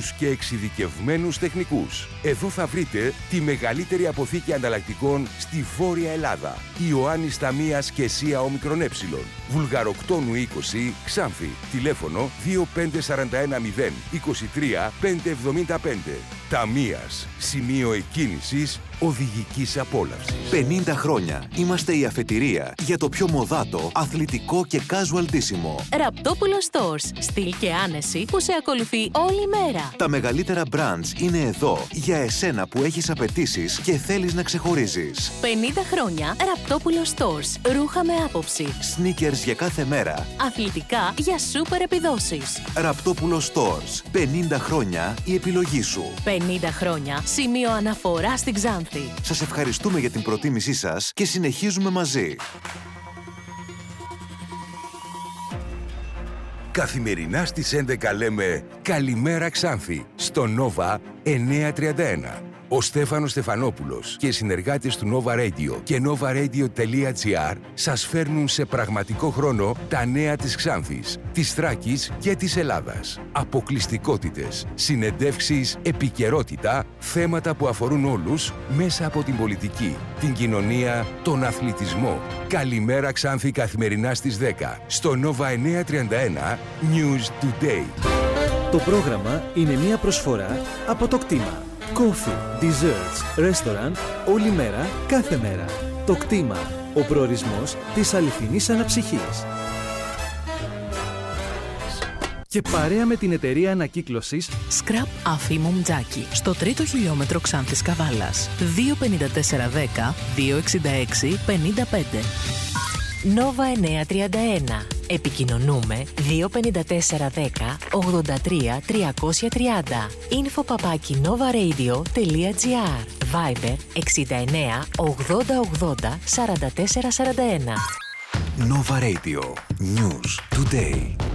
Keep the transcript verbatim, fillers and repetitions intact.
απαραίτητους και εξειδικευμένους τεχνικούς. Εδώ θα βρείτε τη μεγαλύτερη αποθήκη ανταλλακτικών στη Βόρεια Ελλάδα. Ιωάννης Ταμίας και Σία Ομικρον Έψιλον. Βουλγαροκτόνου είκοσι, Ξάνθη. Τηλέφωνο δύο πέντε τέσσερα ένα μηδέν είκοσι τρία πεντακόσια εβδομήντα πέντε. Ταμίας. Σημείο εκκίνησης οδηγικής απόλαυσης. πενήντα χρόνια είμαστε η αφετηρία για το πιο μοδάτο, αθλητικό και casual ντύσιμο. Ραπτόπουλο Stores. Στυλ και άνεση που σε ακολουθεί όλη μέρα. Τα μεγαλύτερα brands είναι εδώ για εσένα που έχεις απαιτήσεις και θέλεις να ξεχωρίζεις. πενήντα χρόνια Ραπτόπουλο Stores. Ρούχα με άποψη. Sneakers για κάθε μέρα. Αθλητικά για σούπερ επιδόσεις. Ραπτόπουλο Stores. πενήντα χρόνια η επιλογή σου. πενήντα χρόνια σημείο αναφορά στην Ξάνθη. Σας ευχαριστούμε για την προτίμησή σας και συνεχίζουμε μαζί. Καθημερινά στις έντεκα λέμε «Καλημέρα Ξάνθη» στο Nova εννιακόσια τριάντα ένα. Ο Στέφανος Στεφανόπουλος και οι συνεργάτες του Nova Radio και novaradio.gr σας φέρνουν σε πραγματικό χρόνο τα νέα της Ξάνθης, της Θράκης και της Ελλάδας. Αποκλειστικότητες, συνεντεύξεις, επικαιρότητα, θέματα που αφορούν όλους μέσα από την πολιτική, την κοινωνία, τον αθλητισμό. Καλημέρα Ξάνθη καθημερινά στις δέκα στο Nova εννιακόσια τριάντα ένα News Today. Το πρόγραμμα είναι μια προσφορά από το κτήμα. Coffee, desserts, restaurant, όλη μέρα, κάθε μέρα. Το κτήμα, ο προορισμός της αληθινής αναψυχής. Και παρέα με την εταιρεία ανακύκλωσης Scrap Αφήμου Τζάκι στο τρίτο χιλιόμετρο Ξάνθης Καβάλας. δύο πέντε τέσσερα ένα μηδέν δύο έξι έξι πέντε πέντε. Nova εννιακόσια τριάντα ένα. Επικοινωνούμε δύο πέντε τέσσερα ένα μηδέν ογδόντα τρία τριακόσια τριάντα. Info παπάκι novaradio.gr. Viber εξήντα εννέα ογδόντα ογδόντα σαράντα τέσσερα σαράντα ένα. Nova Radio. News Today.